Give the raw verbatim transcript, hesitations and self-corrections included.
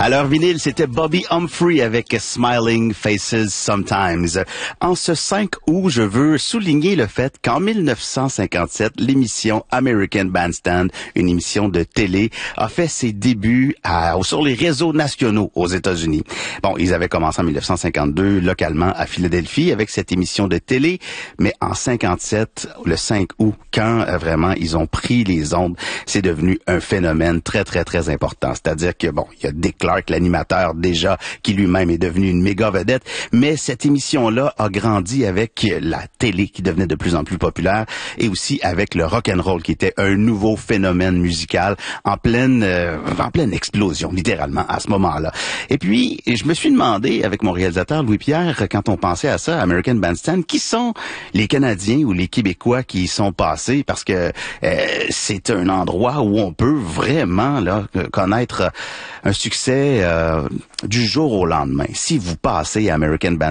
Alors, vinyle, c'était Bobby Humphrey avec Smiling Faces Sometimes. En ce cinq août, je veux souligner le fait qu'en mille neuf cent cinquante-sept, l'émission American Bandstand, une émission de télé, a fait ses débuts à, sur les réseaux nationaux aux États-Unis. Bon, ils avaient commencé en mille neuf cent cinquante-deux, localement à Philadelphie, avec cette émission de télé, mais en cinquante-sept, le cinq août, quand euh, vraiment ils ont pris les ondes, c'est devenu un phénomène très, très, très important. C'est-à-dire que, bon, il y a Dick Clark, l'animateur, déjà, qui lui-même est devenu une méga vedette, mais cette émission-là a grandi avec la télé qui devenait de plus en plus populaire et aussi avec le rock'n'roll qui était un nouveau phénomène musical en pleine, euh, en pleine explosion, littéralement, à ce moment-là. Et puis, je me suis demandé, avec mon réalisateur Louis-Pierre, quand on pensait à ça, American Bandstand, qui sont les Canadiens ou les Québécois qui y sont passés, parce que euh, c'est un endroit où on peut vraiment là connaître un succès euh, du jour au lendemain. Si vous passez à American Bandstand,